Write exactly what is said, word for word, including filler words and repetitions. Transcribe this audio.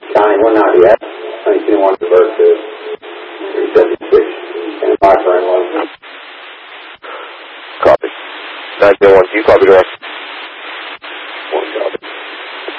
County one ninety-eight, nineteen one divert to three seventy-six, and my friend was. Copy. nineteen one, you copy direct.